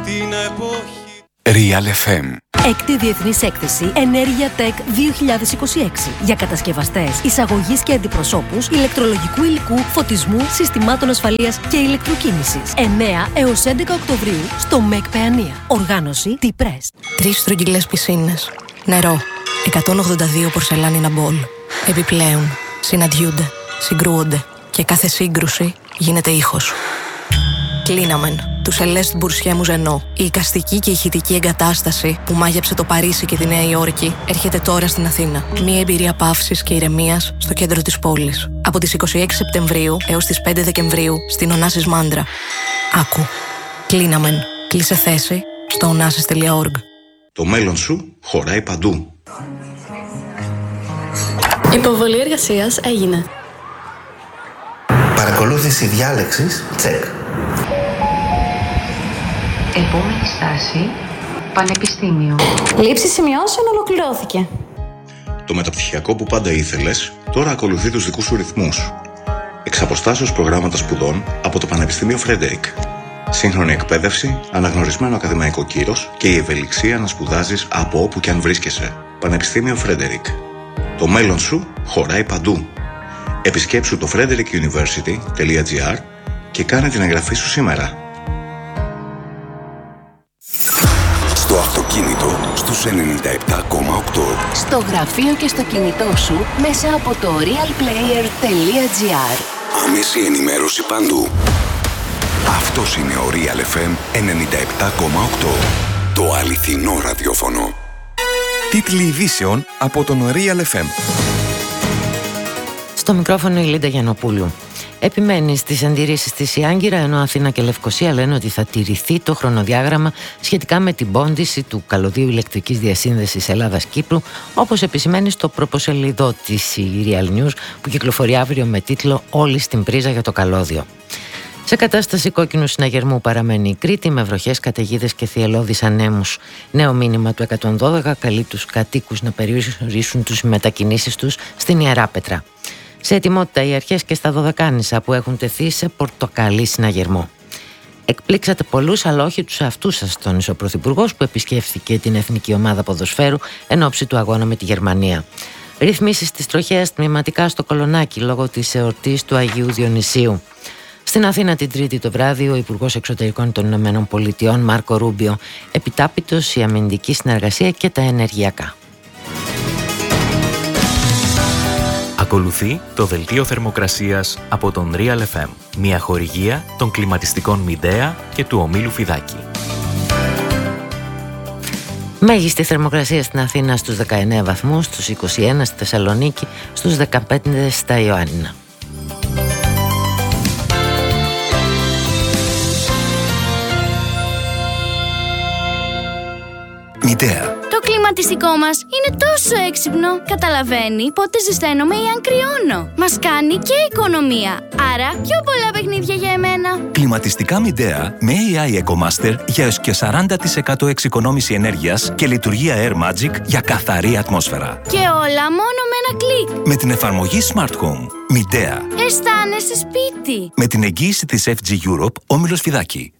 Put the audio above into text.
την εποχή. Real FM. Έκτη Διεθνής Έκθεση Ενέργεια Tech 2026 για κατασκευαστές, εισαγωγής και αντιπροσώπους ηλεκτρολογικού υλικού, φωτισμού, συστημάτων ασφαλείας και ηλεκτροκίνησης. 9 έως 11 Οκτωβρίου στο ΜΕΚ Παιανία. Οργάνωση T-Press. 3 στρογγυλές πισίνες. Νερό. 182 πορσελάνινα μπολ. Επιπλέον, συναντιούνται, συγκρούονται και κάθε σύγκρουση γίνεται ήχος. Κλίναμεν, του Σελέστ Μπουρσιέ Μουζενό. Η εικαστική και ηχητική εγκατάσταση που μάγεψε το Παρίσι και τη Νέα Υόρκη έρχεται τώρα στην Αθήνα. Μια εμπειρία παύσης και ηρεμίας στο κέντρο της πόλης. Από τις 26 Σεπτεμβρίου έως τις 5 Δεκεμβρίου στην Ωνάσης Μάντρα. Άκου. Κλίναμεν. Κλείσε θέση στο onassis.org. Το μέλλον σου χωράει παντού. Υποβολή εργασίας έγινε. Παρακολούθηση διάλεξης, τσεκ. Επόμενη στάση, Πανεπιστήμιο. Λήψη σημειώσεων ολοκληρώθηκε. Το μεταπτυχιακό που πάντα ήθελες, τώρα ακολουθεί τους δικούς σου ρυθμούς. Εξ αποστάσεως προγράμματα σπουδών από το Πανεπιστήμιο Φρέντερικ. Σύγχρονη εκπαίδευση, αναγνωρισμένο ακαδημαϊκό κύρος και η ευελιξία να σπουδάζεις από όπου και αν βρίσκεσαι. Πανεπιστήμιο Φρέντερικ. Το μέλλον σου χωράει παντού. Επισκέψου το frederickuniversity.gr και κάνε την εγγραφή σου σήμερα. Στο αυτοκίνητο στους 97,8. Στο γραφείο και στο κινητό σου μέσα από το realplayer.gr. Άμεση ενημέρωση παντού. Αυτός είναι ο Real FM 97,8. Το αληθινό ραδιόφωνο. Τίτλοι ειδήσεων από τον Real FM. Στο μικρόφωνο η Λίντα Γιαννοπούλου. Επιμένει στις αντιρρήσεις της η Άγκυρα, ενώ Αθήνα και Λευκοσία λένε ότι θα τηρηθεί το χρονοδιάγραμμα σχετικά με την πόντιση του καλωδίου ηλεκτρικής διασύνδεσης Ελλάδας-Κύπρου, όπως επισημαίνει στο προποσελίδο της Real News που κυκλοφορεί αύριο με τίτλο «Όλοι στην πρίζα για το καλώδιο». Σε κατάσταση κόκκινου συναγερμού παραμένει η Κρήτη με βροχές, καταιγίδες και θυελλώδεις ανέμους. Νέο μήνυμα του 112 καλεί τους κατοίκους να περιορίσουν τις μετακινήσεις τους στην Ιεράπετρα. Σε ετοιμότητα οι αρχές και στα Δωδεκάνησα που έχουν τεθεί σε πορτοκαλί συναγερμό. Εκπλήξατε πολλούς, αλλά όχι τους εαυτούς σας, τόνισε ο Πρωθυπουργός που επισκέφθηκε την Εθνική Ομάδα Ποδοσφαίρου εν ώψη του αγώνα με τη Γερμανία. Ρυθμίσεις της τροχέας τμηματικά στο Κολονάκι λόγω της εορτής του Αγίου Διονυσίου. Στην Αθήνα την Τρίτη το βράδυ ο Υπουργός Εξωτερικών των Ηνωμένων Πολιτειών Μάρκο Ρούμπιο, επιτάπητος η αμυντική συνεργασία και τα ενεργειακά. Ακολουθεί το δελτίο θερμοκρασίας από τον Real FM, μια χορηγία των κλιματιστικών Midea και του ομίλου Φιδάκη. Μέγιστη θερμοκρασία στην Αθήνα στους 19 βαθμούς, στους 21 στη Θεσσαλονίκη, στους 15 στα Ιωάννινα. Midea. Το κλιματιστικό μας είναι τόσο έξυπνο. Καταλαβαίνει πότε ζεσταίνομαι ή αν κρυώνω. Μας κάνει και οικονομία. Άρα πιο πολλά παιχνίδια για εμένα. Κλιματιστικά Midea με AI EcoMaster για έως και 40% εξοικονόμηση ενέργειας και λειτουργία Air Magic για καθαρή ατμόσφαιρα. Και όλα μόνο με ένα κλικ. Με την εφαρμογή Smart Home. Midea. Αισθάνεσαι σπίτι. Με την εγγύηση της FG Europe, όμιλος Φιδάκη.